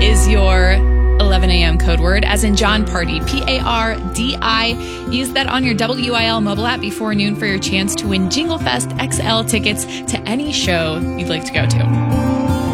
is your 11 a.m. code word, as in John Party, P-A-R-D-I. Use that on your WIL mobile app before noon for your chance to win Jingle Fest XL tickets to any show you'd like to go to.